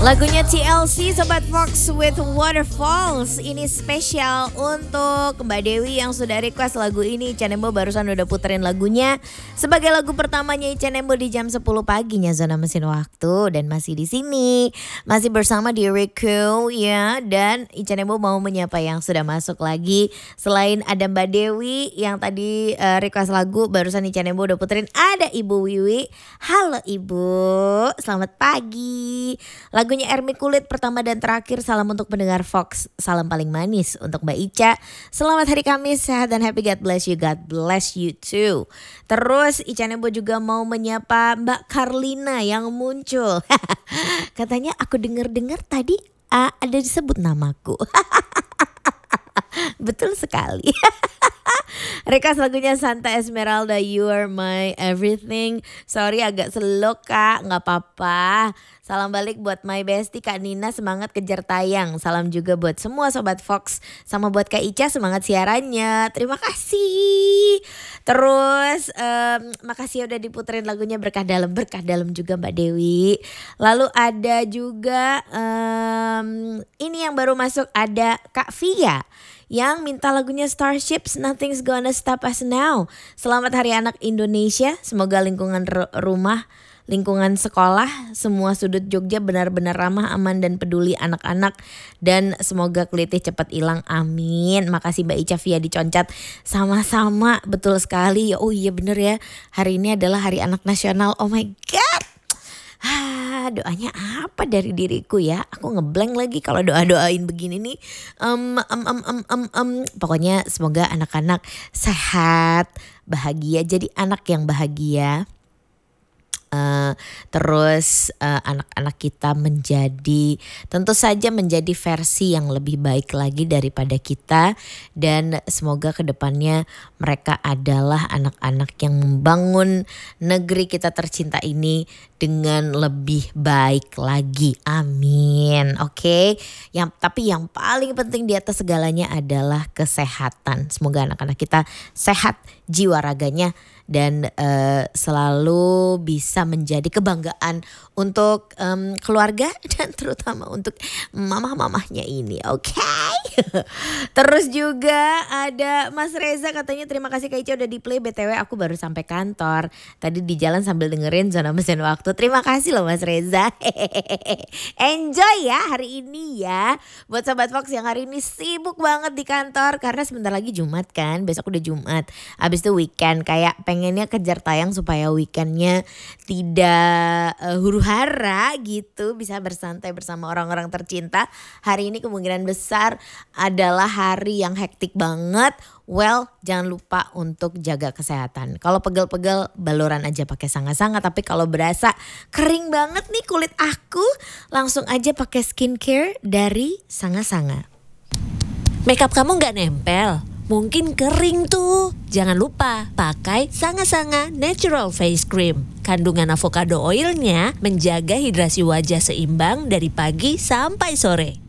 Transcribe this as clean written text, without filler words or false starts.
Lagunya TLC Sobat Fox with Waterfalls. Ini spesial untuk Mbak Dewi yang sudah request lagu ini. Ica Nembo barusan udah puterin lagunya sebagai lagu pertamanya Ica Nembo di jam 10 paginya Zona Mesin Waktu. Dan masih di sini, masih bersama Diriku ya. Dan Ica Nembo mau menyapa yang sudah masuk lagi. Selain ada Mbak Dewi yang tadi request lagu, barusan Ica Nembo udah puterin, ada Ibu Wiwi. Halo Ibu, selamat pagi. Lagunya Ermi Kulit pertama dan terakhir. Salam untuk pendengar Fox. Salam paling manis untuk Mbak Ica. Selamat hari Kamis, sehat dan happy. God bless you. God bless you too. Terus Ica Nembo juga mau menyapa Mbak Karlina yang muncul. Katanya aku dengar-dengar tadi ada disebut namaku. Betul sekali. Rekas lagunya Santa Esmeralda, You Are My Everything. Sorry agak slow Kak, gak apa-apa. Salam balik buat my bestie Kak Nina, semangat kejar tayang. Salam juga buat semua Sobat Fox. Sama buat Kak Ica, semangat siarannya. Terima kasih. Terus makasih udah diputerin lagunya Berkah Dalam juga Mbak Dewi. Lalu ada juga ini yang baru masuk, ada Kak Via yang minta lagunya Starships, Nothing's Gonna Stop Us Now. Selamat Hari Anak Indonesia. Semoga lingkungan rumah, lingkungan sekolah, semua sudut Jogja benar-benar ramah, aman dan peduli anak-anak. Dan semoga kelitih cepat hilang, amin. Makasih Mbak Ica Via diconcat. Sama-sama, betul sekali. Oh iya bener ya, hari ini adalah Hari Anak Nasional. Oh my God. Doanya apa dari diriku ya? Aku ngeblank lagi kalau doa-doain begini nih. Pokoknya semoga anak-anak sehat, bahagia, jadi anak yang bahagia. Terus anak-anak kita tentu saja menjadi versi yang lebih baik lagi daripada kita. Dan semoga kedepannya mereka adalah anak-anak yang membangun negeri kita tercinta ini dengan lebih baik lagi, amin. Oke. Tapi yang paling penting di atas segalanya adalah kesehatan. Semoga anak-anak kita sehat jiwa raganya dan selalu bisa menjadi kebanggaan untuk keluarga dan terutama untuk mamah-mamahnya ini. Oke. Terus juga ada Mas Reza, katanya terima kasih Kak Ica udah di play. BTW aku baru sampai kantor. Tadi di jalan sambil dengerin Zona Mesin Waktu. Terima kasih loh Mas Reza. Enjoy ya hari ini ya. Buat Sobat Fox yang hari ini sibuk banget di kantor karena sebentar lagi Jumat kan. Besok udah Jumat. Abis itu weekend, kayak pengennya kejar tayang supaya weekendnya tidak huru-hara gitu, bisa bersantai bersama orang-orang tercinta. Hari ini kemungkinan besar adalah hari yang hektik banget. Well, jangan lupa untuk jaga kesehatan. Kalau pegel-pegel baluran aja pakai sanga-sanga, tapi kalau berasa kering banget nih kulit aku, langsung aja pakai skincare dari sanga-sanga. Makeup kamu gak nempel? Mungkin kering tuh. Jangan lupa pakai Sanga-Sanga Natural Face Cream. Kandungan avocado oilnya menjaga hidrasi wajah seimbang dari pagi sampai sore.